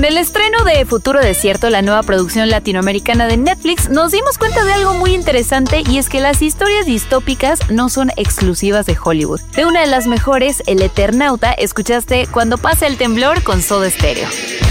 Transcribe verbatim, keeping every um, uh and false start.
Con el estreno de Futuro Desierto, la nueva producción latinoamericana de Netflix, nos dimos cuenta de algo muy interesante, y es que las historias distópicas no son exclusivas de Hollywood. De una de las mejores, El Eternauta, escuchaste Cuando pasa el temblor con Soda Stereo.